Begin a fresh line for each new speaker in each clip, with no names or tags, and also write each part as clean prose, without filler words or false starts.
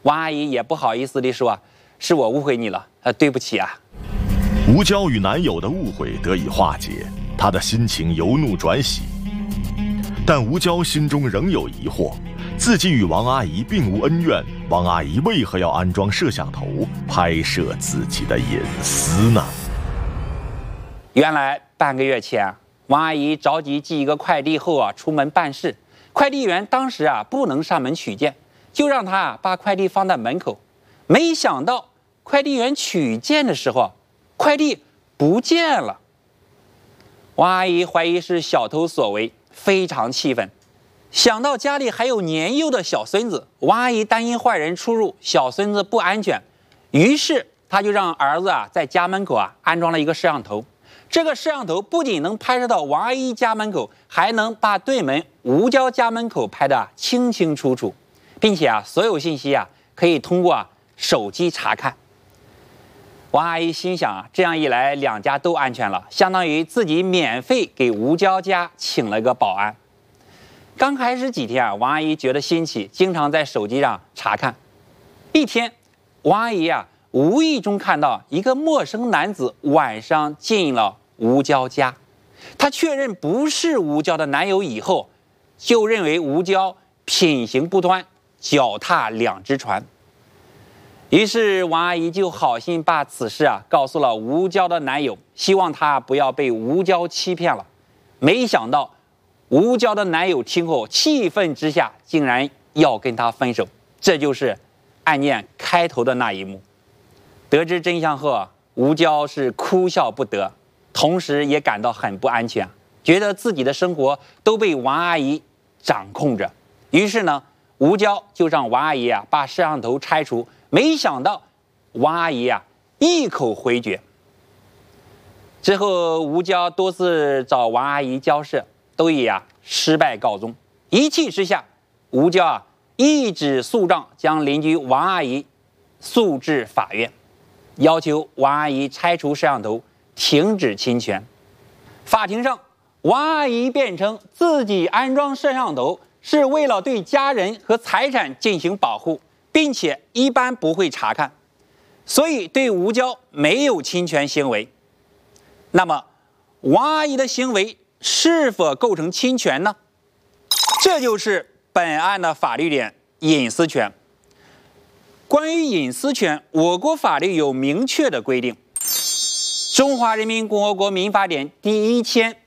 王阿姨也不好意思地说：“是我误会你了，对不起啊。”
吴娇与男友的误会得以化解，她的心情由怒转喜。但吴娇心中仍有疑惑，自己与王阿姨并无恩怨，王阿姨为何要安装摄像头拍摄自己的隐私呢？
原来半个月前，王阿姨着急寄一个快递后出门办事，快递员当时不能上门取件，就让她把快递放在门口。没想到快递员取件的时候，快递不见了。王阿姨怀疑是小偷所为，非常气愤。想到家里还有年幼的小孙子，王阿姨担心坏人出入，小孙子不安全，于是她就让儿子在家门口安装了一个摄像头。这个摄像头不仅能拍摄到王阿姨家门口，还能把对门吴娇家门口拍得清清楚楚，并且所有信息可以通过手机查看。王阿姨心想，这样一来两家都安全了，相当于自己免费给吴娇家请了个保安。刚开始几天王阿姨觉得新奇，经常在手机上查看。一天，王阿姨无意中看到一个陌生男子晚上进了吴娇家，她确认不是吴娇的男友以后，就认为吴娇品行不端，脚踏两只船。于是王阿姨就好心把此事告诉了吴娇的男友，希望他不要被吴娇欺骗了。没想到吴娇的男友听后气愤之下，竟然要跟她分手。这就是案件开头的那一幕。得知真相后，吴娇是哭笑不得，同时也感到很不安全，觉得自己的生活都被王阿姨掌控着。于是呢，吴娇就让王阿姨把摄像头拆除。没想到王阿姨一口回绝。之后吴娇多次找王阿姨交涉，都以失败告终。一气之下，吴娇一纸诉状将邻居王阿姨诉至法院，要求王阿姨拆除摄像头，停止侵权。法庭上，王阿姨辩称自己安装摄像头是为了对家人和财产进行保护，并且一般不会查看，所以对吴娇没有侵权行为。那么王阿姨的行为是否构成侵权呢？这就是本案的法律点，隐私权。关于隐私权，我国法律有明确的规定。中华人民共和国民法典第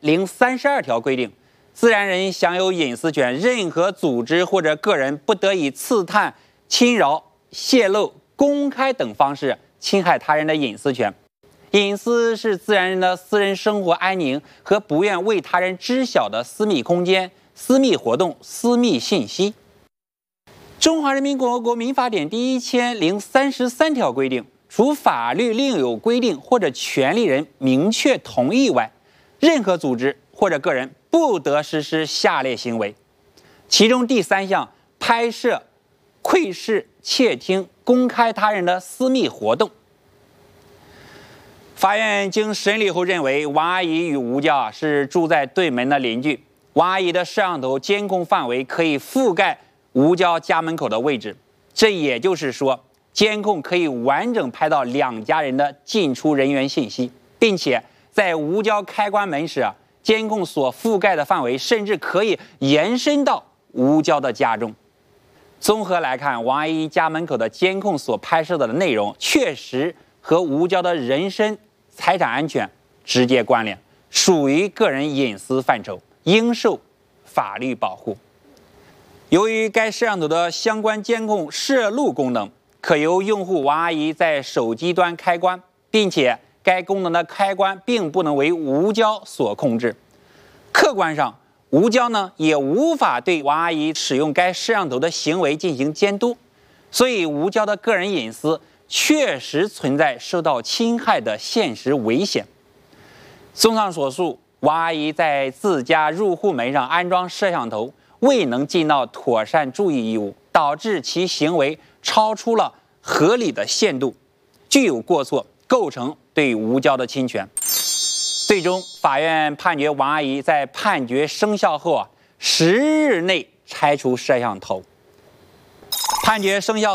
1032条规定，自然人享有隐私权，任何组织或者个人不得以刺探、侵扰、泄露、公开等方式侵害他人的隐私权。隐私是自然人的私人生活安宁和不愿为他人知晓的私密空间、私密活动、私密信息。中华人民共和国民法典第1033条规定，除法律另有规定或者权利人明确同意外，任何组织或者个人不得实施下列行为。其中第3项，拍摄、窥视、窃听、公开他人的私密活动。法院经审理后认为，王阿姨与吴娇是住在对门的邻居，王阿姨的摄像头监控范围可以覆盖吴娇家门口的位置，这也就是说，监控可以完整拍到两家人的进出人员信息，并且在吴娇开关门时，监控所覆盖的范围甚至可以延伸到吴娇的家中。综合来看，王阿姨家门口的监控所拍摄的内容确实和吴娇的人身财产安全直接关联，属于个人隐私范畴，应受法律保护。由于该摄像头的相关监控摄录功能可由用户王阿姨在手机端开关，并且该功能的开关并不能为吴娇所控制，客观上吴娇也无法对王阿姨使用该摄像头的行为进行监督，所以吴娇的个人隐私确实存在受到侵害的现实危险。综上所述，王阿姨在自家入户门上安装摄像头，未能尽到妥善注意义务，导致其行为超出了合理的限度，具有过错，构成对吴娇的侵权。最终，法院判决王阿姨在判决生效后10日内拆除摄像头。判决生效